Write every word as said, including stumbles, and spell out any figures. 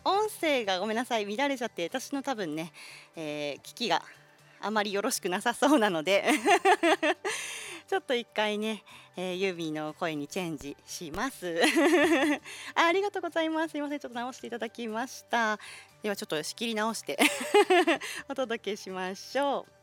音声がごめんなさい乱れちゃって、私の多分ね、えー、機器があまりよろしくなさそうなのでちょっと一回ね、えー、ユーミーの声にチェンジしますあ。ありがとうございます。すいません、ちょっと直していただきました。ではちょっと仕切り直してお届けしましょう。